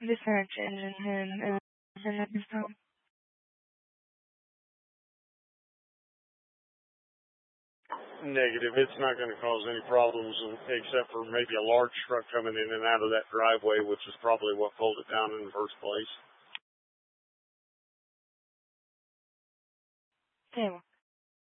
the search engine and so. Negative. It's not going to cause any problems except for maybe a large truck coming in and out of that driveway, which is probably what pulled it down in the first place. Okay.